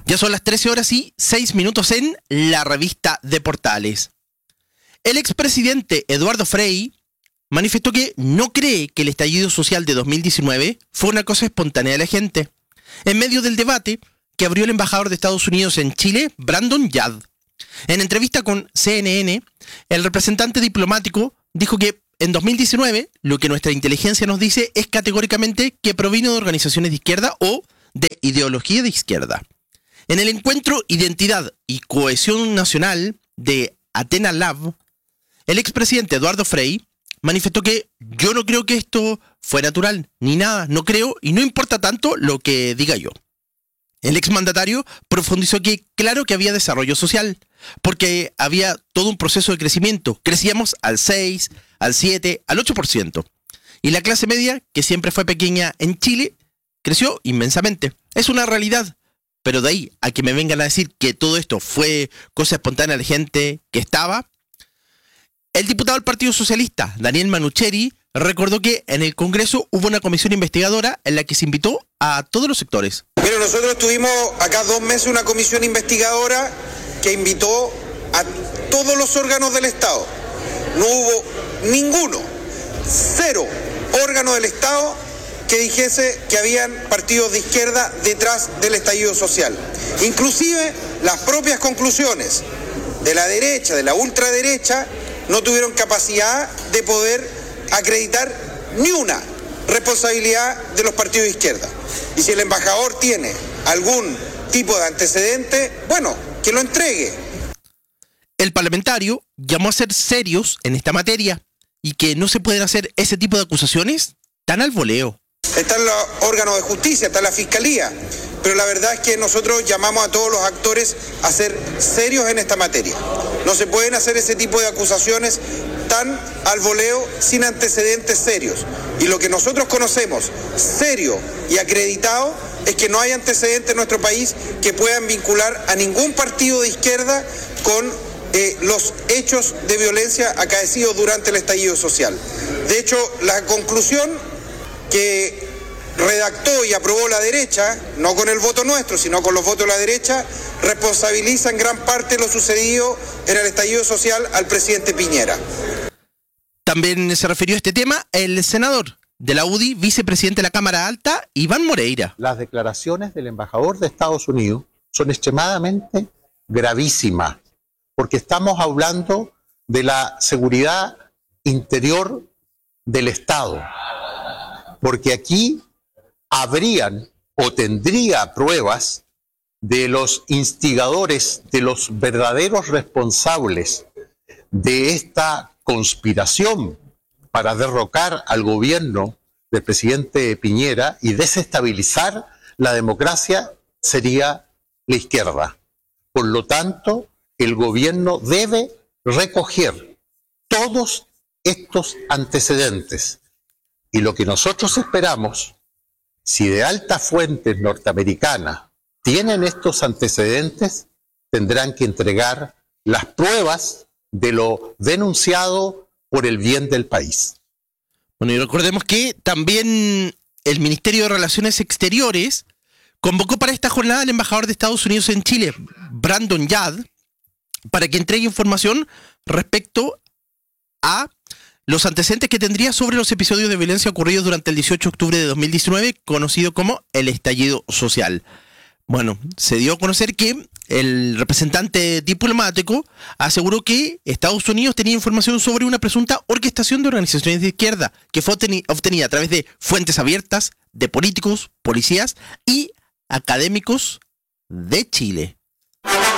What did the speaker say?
Ya son las 13:06 en la revista de Portales. El expresidente Eduardo Frei manifestó que no cree que el estallido social de 2019 fue una cosa espontánea de la gente, en medio del debate que abrió el embajador de Estados Unidos en Chile, Brandon Yad. En entrevista con CNN, el representante diplomático dijo que en 2019 lo que nuestra inteligencia nos dice es categóricamente que provino de organizaciones de izquierda o de ideología de izquierda. En el encuentro Identidad y Cohesión Nacional de Athena Lab, el expresidente Eduardo Frei manifestó que yo no creo que esto fue natural, ni nada, no creo y no importa tanto lo que diga yo. El exmandatario profundizó que claro que había desarrollo social, porque había todo un proceso de crecimiento. Crecíamos al 6, al 7, al 8%. Y la clase media, que siempre fue pequeña en Chile, creció inmensamente. Es una realidad. Pero de ahí a que me vengan a decir que todo esto fue cosa espontánea de la gente que estaba. El diputado del Partido Socialista, Daniel Manucheri, recordó que en el Congreso hubo una comisión investigadora en la que se invitó a todos los sectores. Pero nosotros tuvimos acá 2 meses una comisión investigadora que invitó a todos los órganos del Estado. No hubo ninguno, 0 órgano del Estado que dijese que habían partidos de izquierda detrás del estallido social. Inclusive las propias conclusiones de la derecha, de la ultraderecha, no tuvieron capacidad de poder acreditar ni una responsabilidad de los partidos de izquierda. Y si el embajador tiene algún tipo de antecedente, bueno, que lo entregue. El parlamentario llamó a ser serios en esta materia y que no se pueden hacer ese tipo de acusaciones tan al voleo. Están los órganos de justicia, está la fiscalía, pero la verdad es que nosotros llamamos a todos los actores a ser serios en esta materia. No se pueden hacer ese tipo de acusaciones tan al voleo sin antecedentes serios. Y lo que nosotros conocemos serio y acreditado es que no hay antecedentes en nuestro país que puedan vincular a ningún partido de izquierda con los hechos de violencia acaecidos durante el estallido social. De hecho, la conclusión que redactó y aprobó la derecha, no con el voto nuestro, sino con los votos de la derecha, responsabiliza en gran parte lo sucedido en el estallido social al presidente Piñera. También se refirió a este tema el senador de la UDI, vicepresidente de la Cámara Alta, Iván Moreira. Las declaraciones del embajador de Estados Unidos son extremadamente gravísimas, porque estamos hablando de la seguridad interior del Estado. Porque aquí habrían o tendría pruebas de los instigadores, de los verdaderos responsables de esta conspiración para derrocar al gobierno del presidente Piñera y desestabilizar la democracia, sería la izquierda. Por lo tanto, el gobierno debe recoger todos estos antecedentes. Y lo que nosotros esperamos, si de altas fuentes norteamericanas tienen estos antecedentes, tendrán que entregar las pruebas de lo denunciado por el bien del país. Bueno, y recordemos que también el Ministerio de Relaciones Exteriores convocó para esta jornada al embajador de Estados Unidos en Chile, Brandon Yad, para que entregue información respecto a los antecedentes que tendría sobre los episodios de violencia ocurridos durante el 18 de octubre de 2019, conocido como el estallido social. Bueno, se dio a conocer que el representante diplomático aseguró que Estados Unidos tenía información sobre una presunta orquestación de organizaciones de izquierda que fue obtenida a través de fuentes abiertas de políticos, policías y académicos de Chile.